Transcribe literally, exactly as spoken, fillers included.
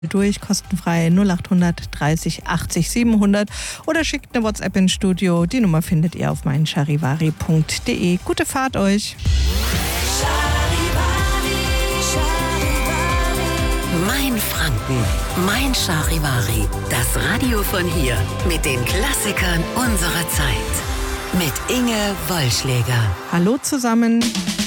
durch, kostenfrei null acht dreißig achtzig siebenhundert oder schickt eine WhatsApp ins Studio. Die Nummer findet ihr auf meincharivari punkt de. Gute Fahrt euch! Mein Franken, mein Charivari, das Radio von hier mit den Klassikern unserer Zeit. Mit Inge Wollschläger. Hallo zusammen!